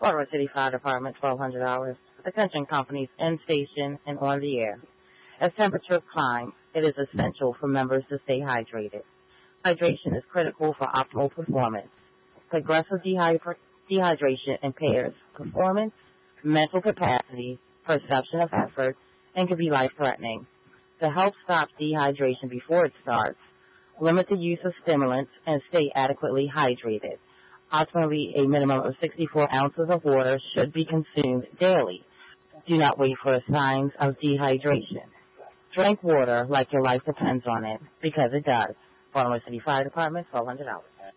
Baltimore City Fire Department, $1,200. Attention companies in station and on the air. As temperatures climb, it is essential for members to stay hydrated. Hydration is critical for optimal performance. Progressive dehydration impairs performance, mental capacity, perception of effort, and can be life-threatening. To help stop dehydration before it starts, limit the use of stimulants and stay adequately hydrated. Optimally, a minimum of 64 ounces of water should be consumed daily. Do not wait for signs of dehydration. Drink water like your life depends on it, because it does. Baltimore City Fire Department, $1,200.